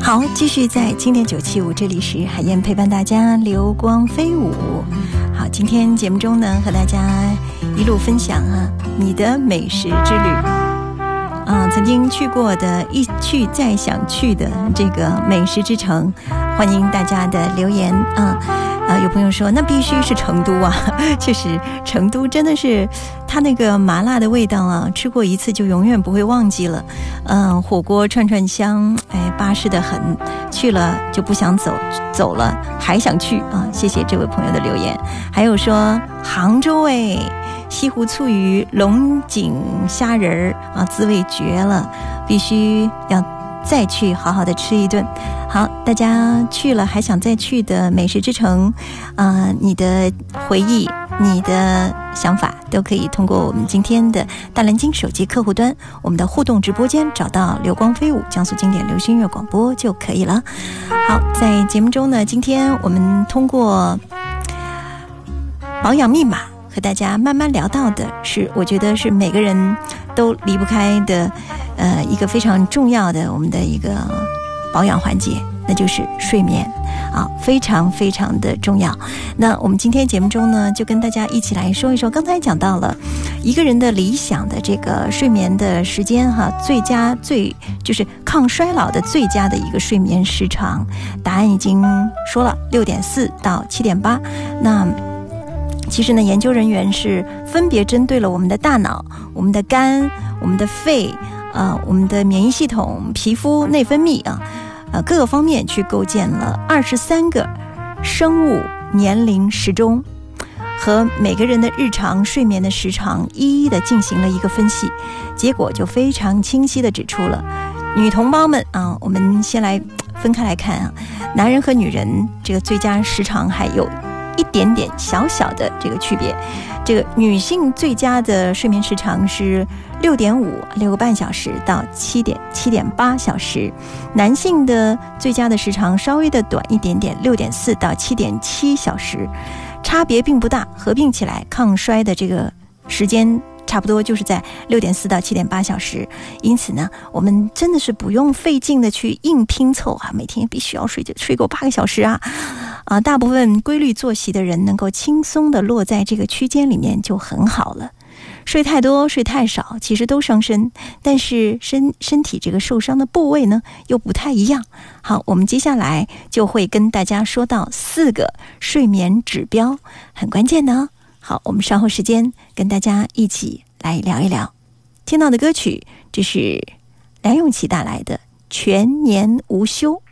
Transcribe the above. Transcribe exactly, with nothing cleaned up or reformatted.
好，继续在经典九七五，这里是海燕陪伴大家流光飞舞。好，今天节目中呢，和大家一路分享啊你的美食之旅啊，曾经去过的，一去再想去的这个美食之城，欢迎大家的留言啊。啊，有朋友说那必须是成都啊，确实成都真的是它那个麻辣的味道啊，吃过一次就永远不会忘记了。嗯，火锅串串香，哎，巴适的很，去了就不想走，走了还想去啊。谢谢这位朋友的留言。还有说杭州哎，西湖醋鱼、龙井虾仁儿啊，滋味绝了，必须要再去好好的吃一顿。好，大家去了还想再去的美食之城啊、呃，你的回忆你的想法都可以通过我们今天的大蓝鲸手机客户端，我们的互动直播间找到流光飞舞江苏经典流行音乐广播就可以了。好，在节目中呢，今天我们通过保养密码和大家慢慢聊到的是，我觉得是每个人都离不开的呃一个非常重要的我们的一个保养环节，那就是睡眠啊，非常非常的重要。那我们今天节目中呢，就跟大家一起来说一说，刚才讲到了一个人的理想的这个睡眠的时间哈，最佳最就是抗衰老的最佳的一个睡眠时长，答案已经说了，六点四到七点八。那其实呢，研究人员是分别针对了我们的大脑、我们的肝、我们的肺、呃、我们的免疫系统、皮肤、内分泌啊，呃各个方面去构建了二十三个生物年龄时钟，和每个人的日常睡眠的时长一一的进行了一个分析，结果就非常清晰的指出了，女同胞们啊，我们先来分开来看啊，男人和女人这个最佳时长还有一点点小小的这个区别。这个女性最佳的睡眠时长是六点五六个半小时到七点七点八小时，男性的最佳的时长稍微的短一点点，六点四到七点七小时，差别并不大，合并起来抗衰的这个时间差不多就是在六点四到七点八小时。因此呢，我们真的是不用费劲的去硬拼凑啊，每天必须要睡睡够八个小时啊啊！大部分规律作息的人能够轻松的落在这个区间里面就很好了。睡太多睡太少其实都伤身，但是身身体这个受伤的部位呢又不太一样。好，我们接下来就会跟大家说到四个睡眠指标，很关键的哦。好，我们稍后时间跟大家一起来聊一聊。听到的歌曲，这是梁咏琪带来的《全年无休》。